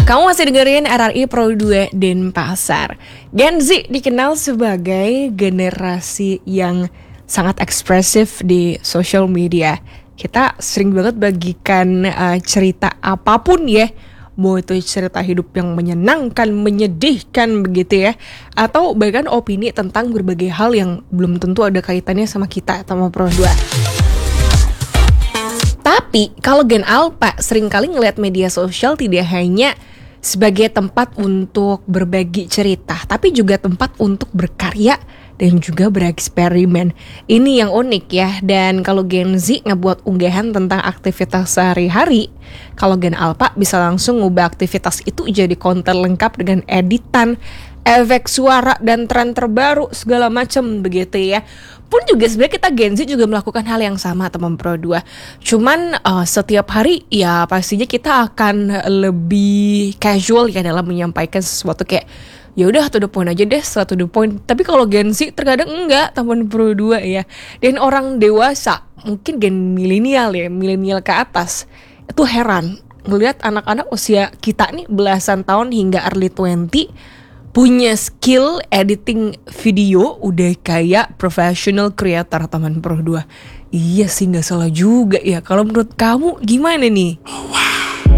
Kamu masih dengerin RRI Pro 2 Denpasar. Gen Z dikenal sebagai generasi yang sangat ekspresif di social media. Kita sering banget bagikan cerita apapun ya. Mau itu cerita hidup yang menyenangkan, menyedihkan begitu ya. Atau bahkan opini tentang berbagai hal yang belum tentu ada kaitannya sama kita atau sama Pro 2. Tapi kalau Gen Alpha seringkali ngelihat media sosial tidak hanya sebagai tempat untuk berbagi cerita, tapi juga tempat untuk berkarya dan juga bereksperimen. Ini yang unik ya. Dan kalau Gen Z ngebuat unggahan tentang aktivitas sehari-hari, kalau Gen Alpha bisa langsung ngubah aktivitas itu jadi konten lengkap dengan editan, efek suara dan tren terbaru segala macam begitu ya. Pun juga sebenarnya kita Gen Z juga melakukan hal yang sama teman Pro 2. Cuman setiap hari ya pastinya kita akan lebih casual ya dalam menyampaikan sesuatu, kayak ya udah to the point aja deh, setelah to the point. Tapi kalau Gen Z terkadang enggak teman Pro 2 ya. Dan orang dewasa, mungkin gen milenial ya, milenial ke atas, itu heran ngelihat anak-anak usia kita nih belasan tahun hingga early 20 punya skill editing video udah kayak professional creator teman Pro 2. Iya sih, gak salah juga ya. Kalau menurut kamu gimana nih?